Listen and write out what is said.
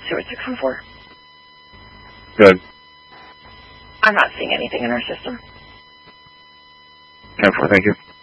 Stuart 614. Good. I'm not seeing anything in our system. 10-4, thank you.